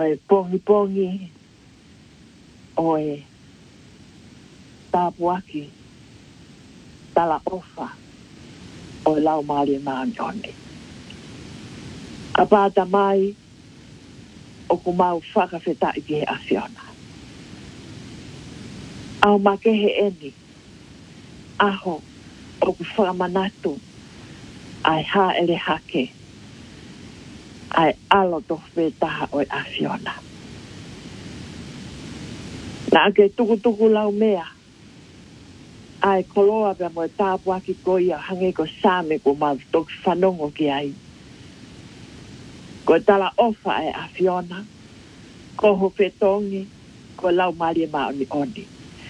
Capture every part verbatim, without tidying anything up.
Oi pongi pongi. Oi tapuaki. Tala ofa. Oi lau maali maanyoni. Apata mai. O kumau whakawheta i ki he awhiona. Au make he eni. Aho. O ku whakamanatu. Ai ha ele hake. Ai alo to whetaha o i awhiona. Na ake tuku tuku lau mea. Ai koloa pia mo e tāpuaki koia hange ko sāme ko mau toki whanongo ki ai. Ko tala ofa e awhiona. Ko ho whetongi. Ko lau maria maoni oni.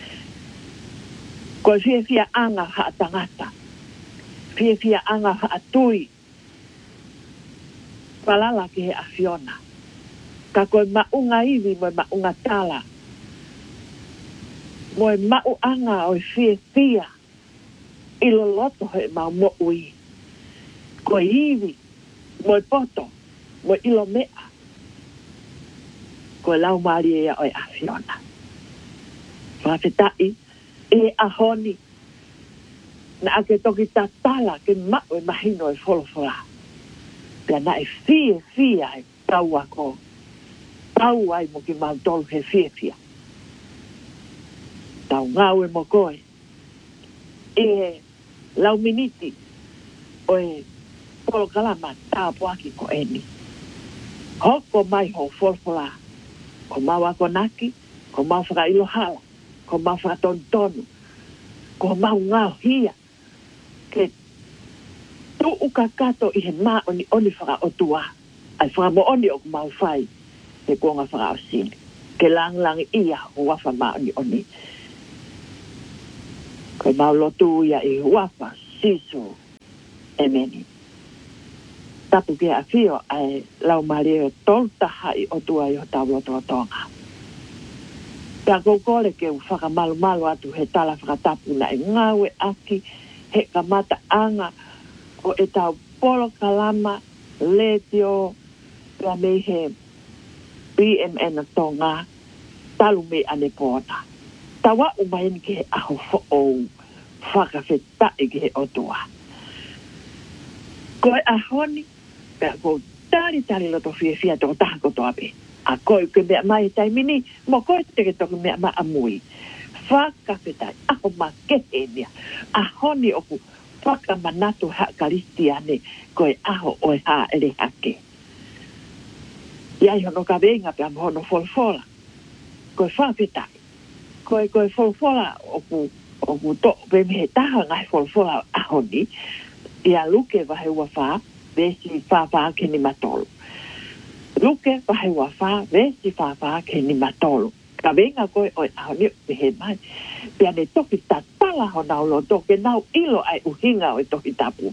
Ko fia fia anga ha tangata. Fia fia anga ha tui. Palala ki he awhiona. Ka koe maunga iwi mo maunga tala. Mo e mau anga o fia fia. Ilo loto he mau mo ui. Ko iwi. Mo e poto. Mo ilo mea. Ko lau maria ia o e awhiona. Whawhetai. E ahoni. Na ake toki tatala ke mau e mahino e wholofora. Pea na e fia fia e tau ako. Tau ai mo ki mau tolu he fia fia. Tau ngau e mo koe. E lau miniti. O e polo kalama tāpuaki ko eni. Hoko mai ho wholofora. Ko mau ako naki. Ko mau whaka ilohala. Ko mau whaka tontonu. Ko mau ngau hia. Ke tu uka kato i he maa oni oni whaka otua. Ai whaka mo oni o mau whai. He kuonga whaka o sini. Ke lang lang ia o wafa maa oni oni. Ko mau lotu ia i wafa sisu. E meni. Tapu kia a fio ai lau maria toltaha i otua i o tau loto o tonga. Pea koukole ke u whaka malu malu atu he tala whakatapu na e ngau e aki. He kamata anga o e tau polo kalama letio pia mei he B M N a tonga talu me ane pōna. Tawa umaini ke he aho fo o whakawheta i ke he otua. Koe ahoni pia kou tari tari loto fia fia toko taha koto ape. A koe ke mea mai taimini mo koe teke toko mea ma amui. Whakawhetai aho ma kehe mea. Ahoni oku whakamanatu hakaristiane koe aho o e ha ele hake. Iai hono ka venga pia mohono folfola. Koe whawhetai. Koe koe folfola oku, oku to pe me he taha ngai folfola ahoni. Ia luke vahe ua wha, vesi wha wha ke ni matolo. Luke vahe ua wha, vesi wha wha ke ni matolo. Ka venga koe o ahoni me he mai. Pia ne toki tatala ho nau lo toke nau ilo ai uhinga o e toki tapu.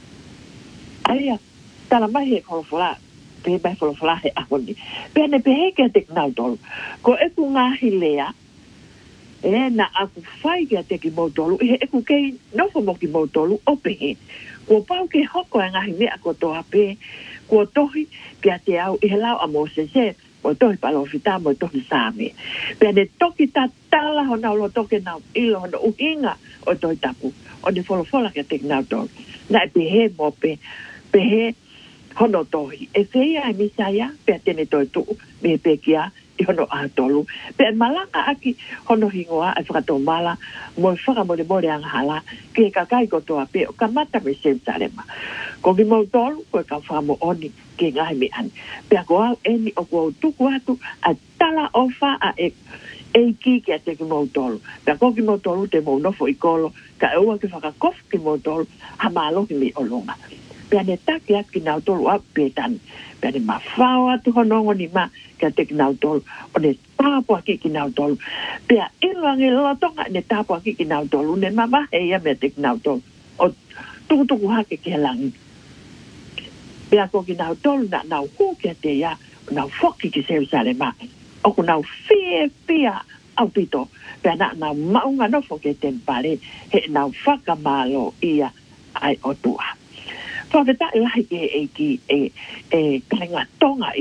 Aia, tala mai he folfola. Pe mai folfola he ahoni. Pia ne pe heke te nau tolu. Ko eku ngahi lea, e na aku whai kia te ki mautolu, e eku kei nofo mo ki mautolu ope he. Ko pau ke hoko e ngahi mea ko toha pe, ko tohi kia te au i he lau a mo se se, mo tohi palo fita, mo tohi sāme. Pea ne toki ta tala ho nau lo toke nau ilo hono uhinga o tohi tapu. O ne folofola kia te ki nau tolu. Na e pe he mo pe, pe he hono tohi. E whea e misaya, pea tene toi tuu, me pe kia, i hono a tolu. Pe malanga aki hono hingoa e whakato mala mo whaka mole mole anga hala ke kakai ko toa pe o kamata me sem sarema. Ko ki mau tolu ko e ka whamo oni ke ngahi me ani. Pe ako au eni o kua tuku atu a tala ofa a e e ki ki a te ki mau tolu. Pe ako ki mau tolu te mau nofo i kolo ka e ua ki whakakof ki mau tolu ha maalohi me olonga. Pe ane taki at ki nau tolu au pe tani. Pe ane ma whao atu honongo ni ma kia te ki nau tolu. O ne tāpua ki ki nau tolu. Pe a iluangi lotonga ne tāpua ki ki nau tolu. Ne mama heia me te ki nau tolu. O tuku tuku hake ki helangi. Pe a ko ki nau tolu na nau hu kia te ia. Nau foki ki seu sare ma. O ku nau fie fia au pito. Pe a na nau maunga nofo ke tempare. He nau whakamalo ia ai o tua. Whawheta i lahi e e ki e e kainga tonga i he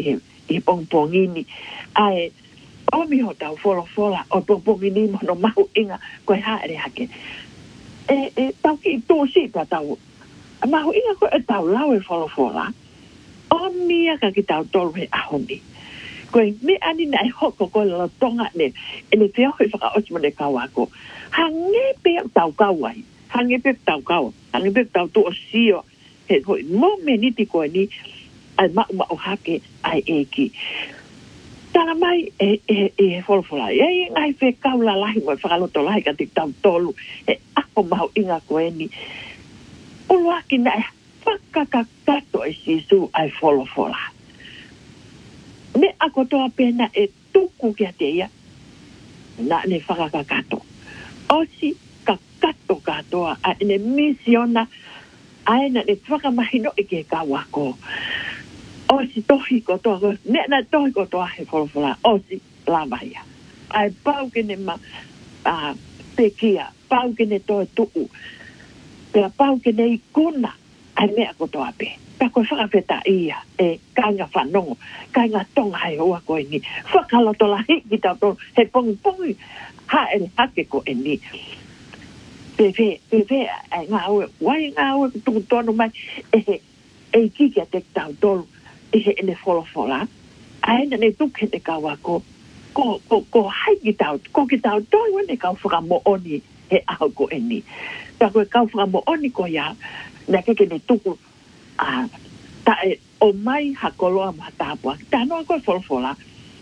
i pong pongini ai o mi ho tau folo fola o pong pongini mo no mahu inga ko ha re hake e e tau ki to si pa tau mahu inga ko e tau lau e folo fola o mia ka ki tau tolu he ahoni ko me ani nai hoko ko lo tonga ne e ne te ho fa o mo ne kawako hange pe tau kawai hange pe tau kawa hange pe tau to sio he ko mo me ni ti ko ni ai ma ma o hake ai eki tala mai e e e fol fola e ngai fe kaula lahi mo fa lo to lahi ka ti tau tolu e ako ma inga ko ni o wa ki na fa ka ka to e sisu ai fol fola me ako to pena e tuku ki ateia na ne fa ka ka to osi ka ka to ka to a ne misiona ai na ne fa ka mahino e ke ka wako o si tohi ko toa, ne na tohi ko toa he wholawhala, o si lamaya. Ai pau ke ne ma, uh, pekia, pau ke ne toa tuu, pea pau ke ne ikuna, ai mea ko toa pe. Pea koe whakawheta ia, e kainga whanongo, kainga tonga hei hoa koe ni, whakaloto la hiki tau tonu, he pongi pongi, ha ere hake ko e ni. Pepe, pepe, ai ngā ue, wai ngā ue, tungu tonu mai, e e kiki a te tau tonu, e he ene fola fola ai na ne tuke te kawa ko ko ko ko hai ki tau ko ki tau toi wane kau whaka mo oni he aho ko eni ta koe kau whaka mo oni ko ia na keke ne tuku a ta e o mai hakoloa ma tāpua ta noa koe fola fola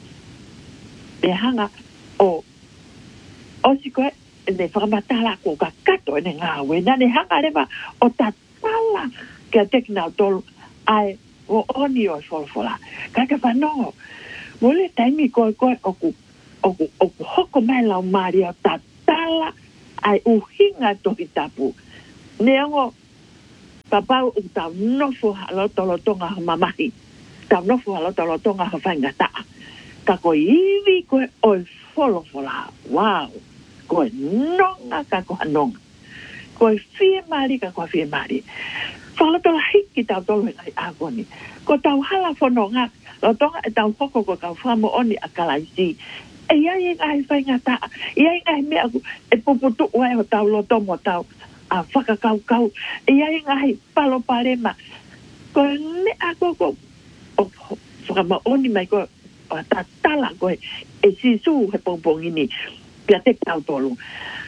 e hanga o o si koe ne whakamatala ko ka kato ene ngā we na ne hanga rewa o ta tala kia teki nau tolu ai o oni o folfola kaka whanongo mo le taimi koe koe oku oku oku hoko mai lau maari o ta tala ai uhinga tohi tapu neongo papau u tau nofu halo tolo tonga ho mamahi tau nofu halo tolo tonga ho whainga taa ka koe iwi koe o folfola wow koe nonga ka koe nonga koe fie maari ka koe fie maari whala tola hiki tau tolu he ngai agoni. Ko tau hala whanonga, lo tonga e tau hoko ko kau whamo oni a kalaisi. E iai e ngai whainga taa, iai ngai mea ku, e puputu ua e ho tau lo tomo tau, a whakakau kau, e iai ngai palo parema. Ko ne a koko, o whakama oni mai ko, o ta tala ko e sisu he pongpongini, pia te tau tolu.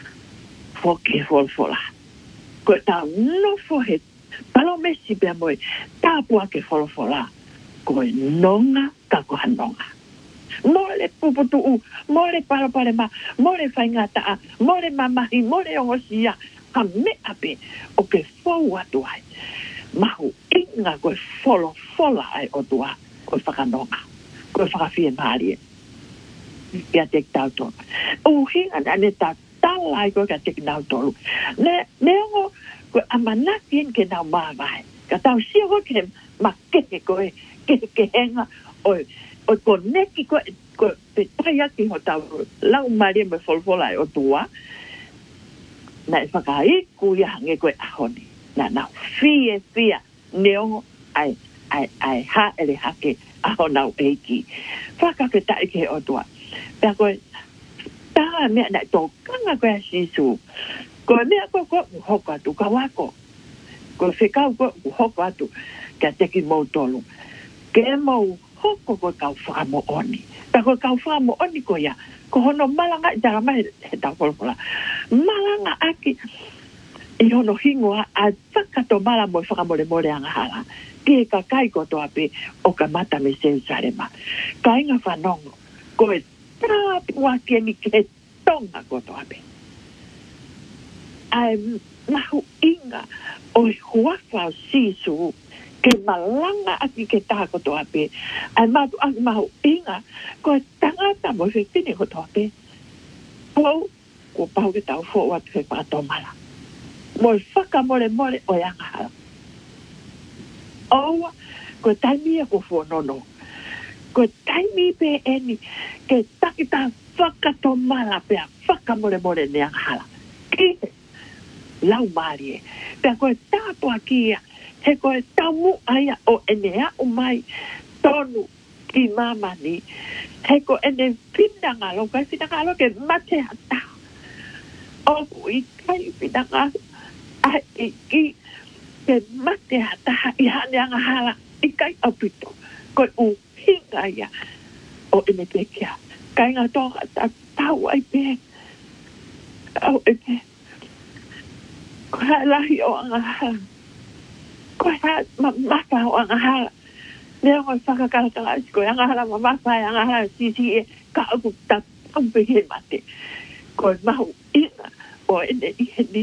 Foke folfola. Ko tau nofo he palo mesi pia moe, tāpua ke wholofola, koe nonga ka koha nonga. Mole puputu u, mole parapare ma, mole whainga taa, mole mamahi, mole ongosia, ha me ape o ke whau atu ai. Mahu inga koe wholofola ai o tua, koe whakanonga, koe whakawhia maari e. Ia tek tau tolu. Uhinga na ne tā tala ai koe ka tek nau tolu. Ne, ne ongo, ko amanakien ke nau mawai. Ka tau sia ho ke ma keke koe, keke ke henga, o, o ko neki koe, ko te tai aki ho tau lau maria me folfola e o tua, na e whakaiku ia hange koe ahoni. Na nau fie fia neongo ai, ai, ai ha ele hake aho nau eiki. Whakake tai ke o tua. Pea koe, taha mea na tō kanga koe sisu, ko mea ko ko hoko atu ka wako ko whekau ko hoko atu ka teki mau tolu ke mau hoko ko kau whamo oni ta ko kau whamo oni ko ia ko hono malanga i tara mai he tau polpola malanga aki i hono hingoa a whakato mala mo whakamore more anga hala ke ka kai ko to ape o ka mata me sensarema ka inga whanongo ko e tāpua ke ni ke tonga ko to ape ai mahu inga o huafa sisu ke malanga aki ke tako to ape ai matu aki mahu inga ko tangata mo se tini ko to ape po ko pau ke tau fo wat ke pato mala mo faka more more o yanga hala o ko taimi ko fo no no ko taimi pe eni ke takita faka to mala pe faka more more ne yanga hala ki lau marie. Pea koe tāpua kia, he koe tamu aia o enea o mai tonu ki mama ni he ko ene pinanga lo kai pinanga lo ke mate hata o kui kai pinanga a iki ke mate hata i hanya hala i kai apito ko u hinga ya o ene pekia kai nga to ta tau ai pe au e pe ko lahi o anga hala ko ha mata o anga hala Leo ko whakakaraka ko anga hala mamasa anga hala sisi e ka aku ta ampe he mate ko mahu ina o ene i ni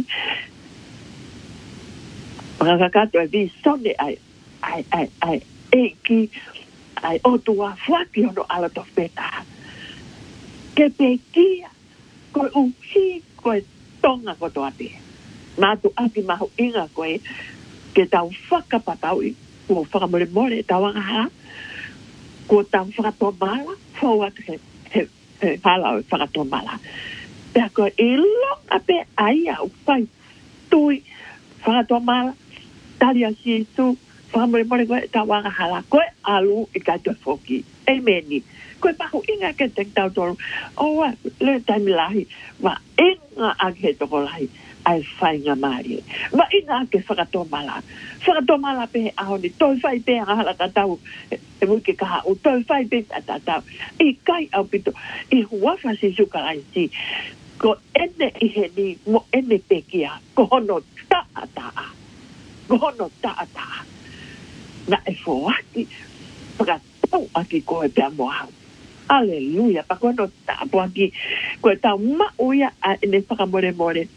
Pagkakato ay di sonde ay ay ay ay e ki ay o tua fuaki ono ala to peta ke pekia ko uhi ko tonga ko to ate ma tu aki mahu inga ko ke tau whakapatau i ko whakamore more tawanga hala ko tau whakatomala fawat he he he hala o whakatomala pea ko i longa pe aia u whai tui whakatomala talia si tu whakamore more ko tawanga hala ko alu i kato foki e meni ko mahu inga ke te tau tolu o wa le taimi lahi wa inga ake toko lahi ai whainga maari. Ma ina ke whakatomala. Whakatomala pe ahoni. Toi whai pe hala ka tau. E muke kaha o toi whai pe ta tau. I kai au pito. I huafa si sukalai si. Ko ene i he ni mo ene pe kia. Ko hono taa taa. Ko hono taa taa. Na e whoaki. Whakatau aki ko e pia moa. Aleluia. Pa ko hono taa po aki. Ko e tau mauia a ene whakamore more.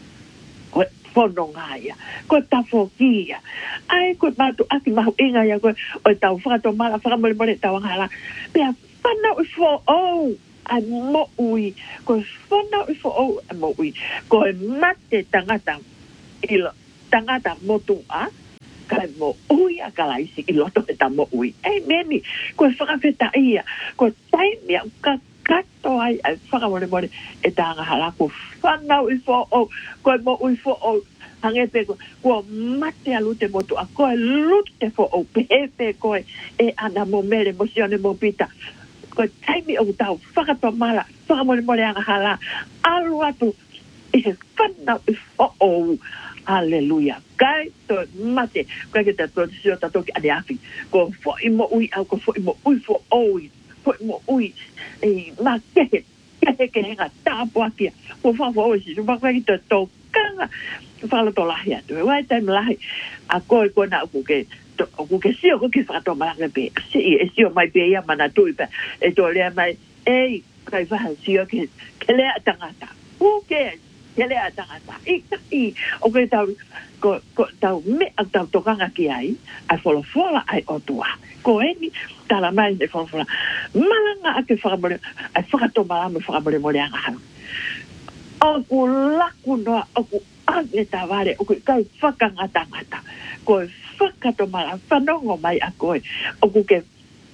Ko fono ngaya, ko tafokia. Ai ko matu aki mahu inga ya ko o tau whakato mala whakamole mole tau ngala. Pea whanau i fo o a mo ui. Ko whanau i fo o a mo ui. Ko e mate tangata ilo tangata motu a kai mo ui a kalaisi i loto e ta mo ui. Ei meni, ko e whakawheta ia. Ko taimia ka kato ai ai whakamole mole e tanga hala ko whanau i fo o ko mo ui fo o hangepe ko ko mate alu te motu a ko lute fo o pepe ko e ana mo mere mo sione mo pita ko taimi o tau whakato mala whakamole mole anga hala alu atu e whanau i fo o Hallelujah. Kai to mate ko ke te tradisio ta toki ade afi ko fo i mo ui au ko fo i mo ui fo oi fo i mo ui e ma ke ke ke nga tapo aki ko fa fo o si ba ka ki to kanga fa lo to la ya to wa ta la a ko ko na ku ke to ku ke si ko ke fa to ma ke pe si e si o mai pe ya mana to pe e to le mai e kai fa si o ke ke le tangata ku ke ke le tangata i i o ke tau ko ko tau me a tau to kanga ki ai a fo fola ai o tua ko eni tala mai de fo fola malanga a ke fa mo a fa to ma me fa mo le mo le anga o ku la ku no o ku ane tavare o ku kai fa kanga tangata ko fa ka to ma fa no mai a ko o ku ke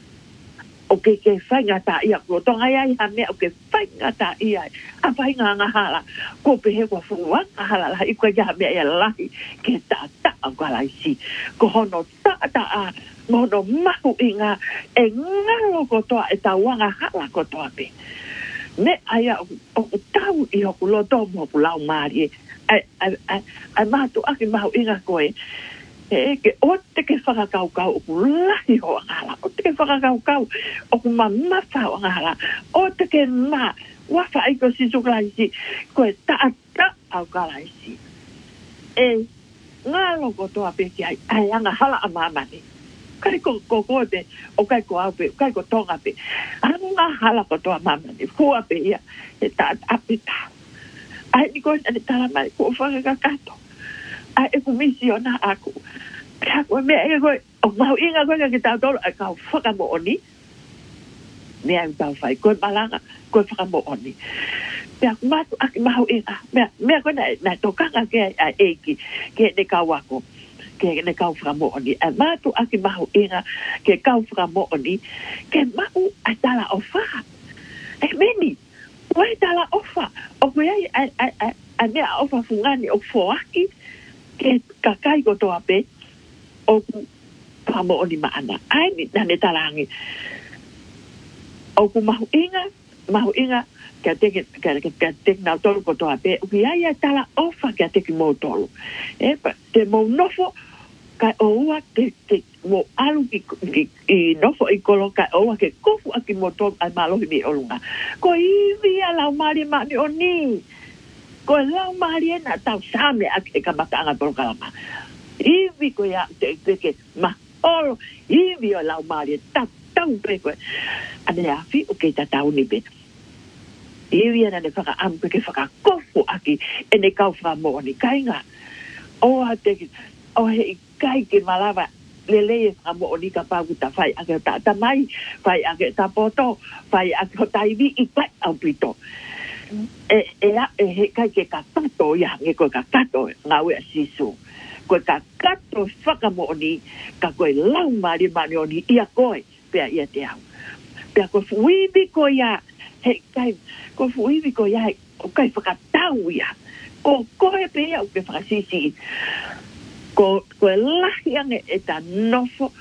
o ke ke fa ngata ia ko to ai ai ha me o ke fa ngata ia a fa nga hala ko pe he ko fu wa hala la i ko ja me ia la ke ta ta ko la si ko hono ta ta a no no mahu inga e ngalo ko to e ta wa hala ko to ape me ai o tau i o lo to mo pu la mari ai ai ai ma tu aki mahu inga ko e e ke o te ke whakakau kau o ku lahi ho angala, o te ke whakakau kau o ku mamma whau angala, o te ke ma wafa aiko si suklaisi, ko e taa ta au kalaisi. E ngā loko toa peki ai, ai anga hala a mamani. Kai ko ko ko te, o kai ko au pe, kai ko tonga pe, anga hala ko toa mamani, fua pe ia, e taa apita. Ai ni ko ane tala mai, ko whakakato. Ai e ku misiona aku. Pea koe mea e koe, o mau inga koe ka tau tolu, ai kau whakamo oni. Mea i tau whai, koe malanga, koe whakamo oni. Pea matu aki mau inga, mea, mea koe na tokanga ke a eiki, ke ne kau ako, ke ne kau whakamo oni. Ai matu aki mau inga, ke kau whakamo oni, ke mau ai tala o wha. E meni, koe tala o wha, o koe ai, ai, ai, ai, ai mea o wha fungani o whoaki, ke kakai ko toa pe, o kamo o ni maana. Ai ni nane tarangi. o ku mahu inga mahu inga ka te ka ka te na tolu ko to ape u ia ia tala ofa ka te ki mo tolu e pa te mo nofo ka oua te te mo alu ki ki i nofo i kolo ka oua ke kofu aki mo tolu ai malo mi olunga ko i via la mari ma ni oni ko la mari na tau same aki ka matanga tolu kalama i vi ko ya te te ke ma olo i via la mari ta tau pe ko ane a fi o ke ta tau ni pe i via na ne faka am ke faka kofu aki ene kau fra mo ni kainga o ha te o he kai ke malava lele fra mo ni ka pa ta fai ake ta ta mai fai ake ta poto fai ake ta ivi i pa au pito e e a e he kai ke ka tato ya nge ko ka tato ngawe sisu ko ka kato faka mo ni ka ko lau mari mani oni ia koi pe ia te au pe ko fuibi ko ya he kai ko fuibi ko ya ko kai faka tau ya ko ko e pe au pe faka sisi ko ko lahi ange e ta nofo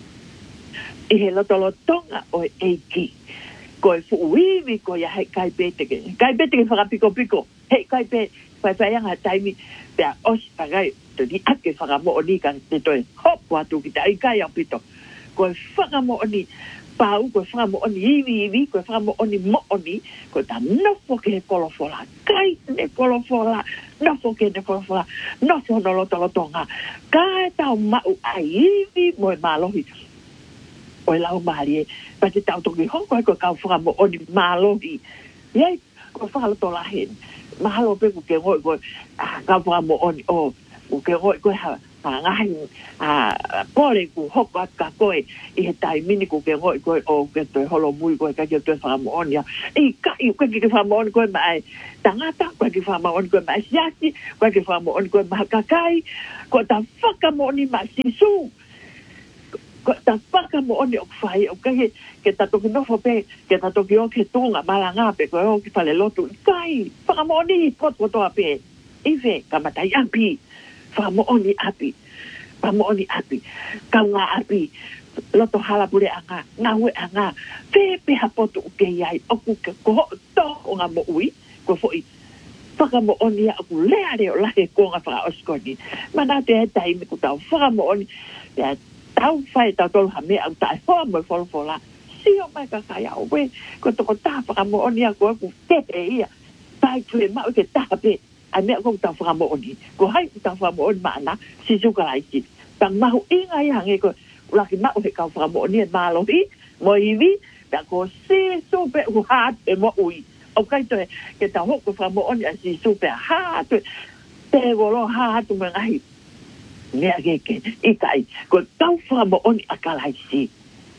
i he lotolotonga o eiki ko e fuibi ko ya he kai pe te kai pe te faka piko piko he kai pe fai fai anga taimi pe os pagai te di ake whaka mo oni ka te toi hop watu ki te aikai au pito. Ko e whaka mo oni pau, ko e whaka mo oni iwi iwi, ko e whaka mo oni mo oni, ko ta nofo ke he kolofola, kai ne kolofola, nofo ke ne kolofola, nofo no loto lotonga, kai tau mau ai iwi mo e malohi. O e lau maari e, pa te tau toki hoko e ko kau whaka mo oni malohi. Iei, ko whaka loto lahen, mahalo pe ko ke ngoi ko kau whaka mo oni o, o ke hoi koe ha ngahi a pole ku hoko aka koe i he tai mini ku ke hoi koe o ke toi holo mui koe ka ke toi whakamooni i ka i koe ki ke whakamooni koe mai tangata koe ki whakamooni koe mai siasi koe ki whakamooni koe mai kakai koe ta whakamooni mai sisu koe ta whakamooni o kwhai o ke ke ta toki nofo pe ke ta toki o ke tunga malanga pe koe o ki whale lotu kai whakamooni pot kotoa pe iwe kamatai api whakamooni api, whakamooni api, kaunga api, loto halapure anga, ngawe anga, pepe hapoto uke iai, oku ke koho to o ngā mo ui, ko foi, whakamooni a oku lea reo lahe ko ngā whakaoskoni. Mana te he taimi ku tau whakamooni, te tau whai tau tolu ha mea au tae hoa mo wholofola, sio mai ka kai au we, ko toko tā whakamooni a ko oku tepe ia, tai tue mau ke tape, ai mea kong tau whakamooni. Ko hai ku tau whakamooni maana, si sukalaisi. Tang mahu inga i hange ko, laki mau he kau whakamooni e mālohi, mo iwi, pia ko si supe u hātu e mo ui. O kai toe, ke tau hoko whakamooni a si supe hātu, te wolo hātu me ngahi. Mea keke, i kai, ko tau whakamooni a kalaisi.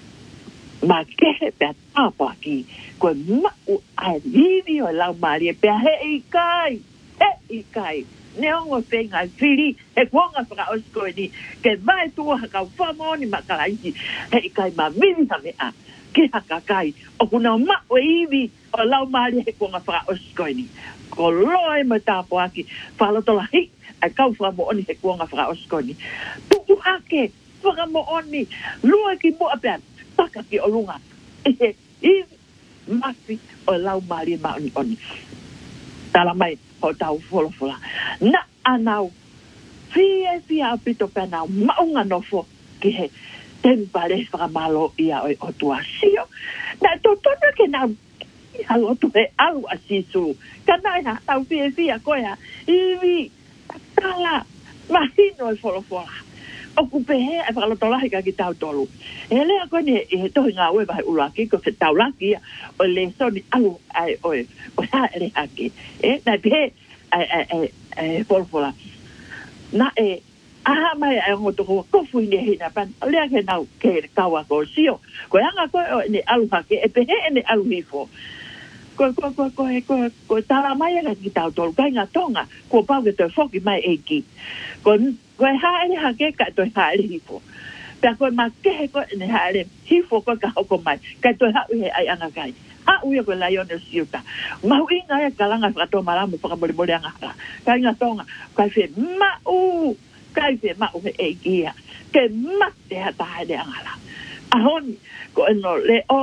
Ma kehe pia tāpua ki, ko mau ai livi o lau maari e pia he i kai. E i kai, ne ongo whenga whiri, he kuonga whaka oskoi ni, ke mai tua haka whamoni makalaisi, he i kai ma mini sa mea, ke haka kai, o kuna o mao iwi, o lau maari he kuonga whaka oskoi ni, ko loe mo tāpo aki, whalotola hi, ai kau whakamooni he kuonga whaka oskoi ni, tuku hake, whakamooni, lua ki mua pean, taka ki o lunga, e he iwi, mafi, o lau maari maoni oni. Tala mai ho tau wholofola. Na anau, fia fia apito pena maunga nofo ki he tempare whakamalo ia oi o tua sio. Na to tona ke nau halo tu he alu asisu. Ka nai ha tau fia fia koea. Iwi, tala, mahino e wholofola. O kupe he e whakalotolahi ka ki tau tolu. E lea koe ni he tohi ngā ue vahe ulaki ko se tau laki ia o le soni alu ai oe o ha ere hake. E nai pehe ai ai ai ai wholofola. Na e aha mai ai ngoto ko kofu ni he na pan. O lea ke nau ke kaua ko sio. Ko hanga koe o ni alu hake e pehe e ni alu hifo. Ko ko ko ko ko ko tala mai ka ki tau tolu kai ngā tonga ko pau ke toi foki mai eiki. Ko koe haere hake ka toi haere hifo. Pea koe ma kehe koe ne haere hifo koe ka hoko mai. Kai toi hau he ai anga kai. Hau ia koe lai one siuta. Mahu inga ia kalanga whakatoa malamu whakamori mori anga hara. Kai ngā tonga. Kai whe mau. Kai whe mau he eiki ia. Ke mate hata haere anga la. Ahoni ko eno le o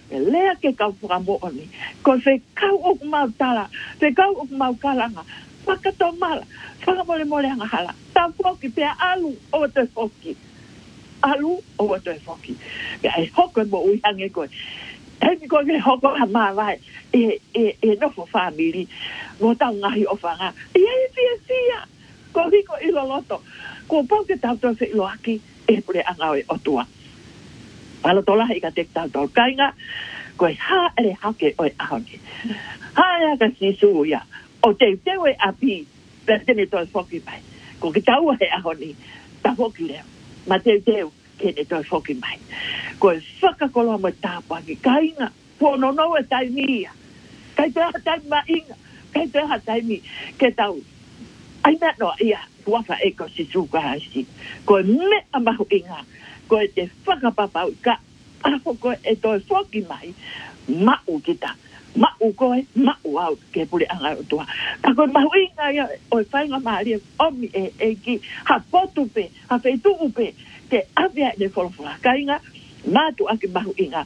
lea ke kau whakamo oni. Ko whe kau o mau tala, whe kau o mau kalanga, whakato mala, whakamole mole anga hala. Tā whoki pia alu o te whoki. Alu o te whoki. Ia e hoko mo ui hange koe. Hei koe ke hoko ha mawai, e, e, e nofo whamiri, mo tau ngahi o whanga. Ia e fia fia, ko hiko ilo loto, ko pau ke tau tau se ilo aki, e pure anga o e otua. Palo tola hei ka tek tau tau kainga, koe ha ere hake o e ahoni. Haia ka sisu ia, o te teo e api, per tene toi whoki mai. Ko ki tau he ahoni, ta whoki leo, ma teo teo, kene toi whoki mai. Koe whakakoloa mo tāpua ki kainga, pono no e tai mia, kai te ha tai ma inga, kai te ha tai mi, ke tau, aina no ia, wafa e ko sisu ka haisi, koe me a mahu inga, koe te whakapapau ka, ako koe e toi whoki mai, mau kita, mau koe, mau au, ke pule anga o tua. Ka koe mahu inga ia, oi whainga maharia, omi e e ki, ha potu pe, ha feitu upe, ke awea ne wholawhala kainga, mātu ake mahu inga,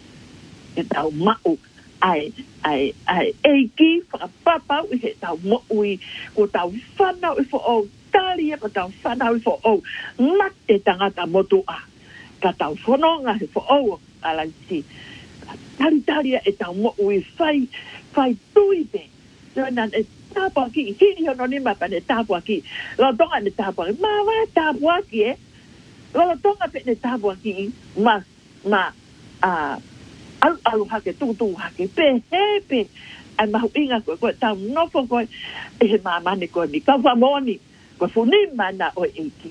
ke tau mau, ai, ai, ai, e ki, whakapapau, i he tau mo ui, ko tau whanau i fo au, talia ko tau whanau i fo au, mate tangata motu a, ka tau whanonga i fo au, ala si, tali talia e tau mo ui, whai, whai tui pe, Jonan e tāpua ki, hiri hono ni mapa ne tāpua ki, lo tonga ne tāpua ki, ma wā tāpua ki e, lo tonga pe ne tāpua ki, ma, ma, a, alu alu hake, tutu hake, pe, he, pe, ai mahu inga koe, koe tau nofo koe, e he mamane koe mi, kau whamoni, koe funi mana o eiki,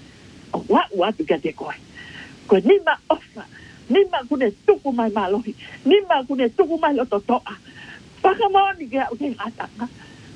o wa watu kia te koe, koe nima ofa, nima kune tuku mai malohi, nima kune tuku mai loto toa, whakamoni kia o te ngatanga,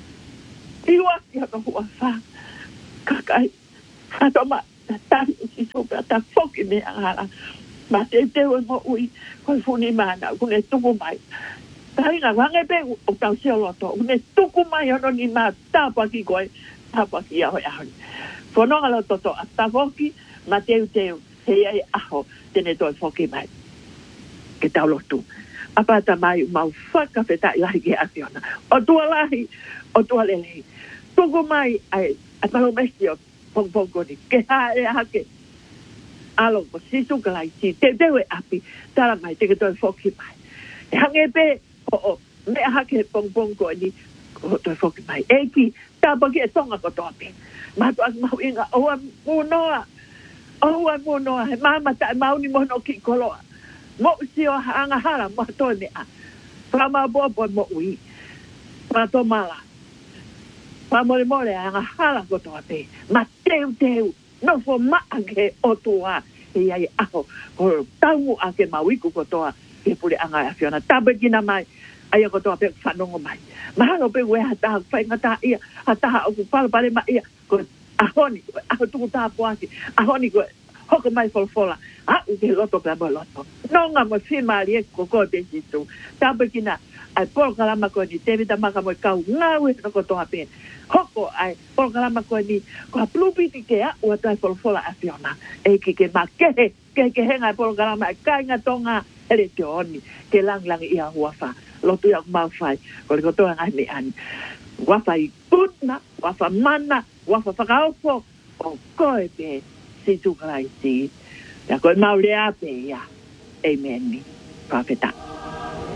iwa ki haka hua wha, kakai, hato ma, tari usi sopa, ta foki me angala, ma te teo e mo ui, koe funi mana, kune tuku mai, tari ngā wange pe o tau seo loto, kune tuku mai ono ni ma tāpua ki koe, tāpua ki aho e aho. Whanonga loto to, a ta foki, ma teo teo, hei ai aho, tene toi foki mai, ke tau lotu. Apata mai mau whakawheta i lahi ke akiona. O tua lahi, o tua lelehi. Tuku mai ai, a talo mesti o pongpongoni, ke hae hake, alo ko sisu ka lai si, te teo e api, tala mai, te ke toi foki mai. E hange pe, o o, me hake pongpongoni, ko toi foki mai. Eki, tāpa ki e tonga ko toa pe. Matu as mau inga, oa munoa, oa munoa, he mamata e mauni mono ki koloa. Mo si o hanga hala, mo toi mea. Whama bobo mo ui. Mato mala. Whamore more hanga hala ko toa pe. Ma teu teu. No fo maake o toa. E ai aho. Ko tau ake mawiku ko toa. Ke pule anga a whiona. Tabe kina mai. Ai ko toa pe whanongo mai. Mahalo pe we hata whainga ta ia. Hata o ku palapare ma ia. Ko ahoni. Aho tuku tāpuaki. Ahoni ko hoko mai folfola. Ah, uke loto ka mo loto. No nga mo si mari e koko te situ. Tabe kina ai por kalama ko ni tevi tamaka mo kau ngawe no ko toa pe. Hoko ai por kalama ko ni ko plupi ti ke a o tai folfola a fiona. E ki ke ma ke ke ke henga por kalama ka nga tonga ele te oni ke lang lang ia huafa. Loto ya mau fai. Ko ko toa ngai me ani. Wafa i putna, wafa mana, wafa whakaofo o koe pe situ kalai si. Ja koe maulea pe ia. Amen. Profeta.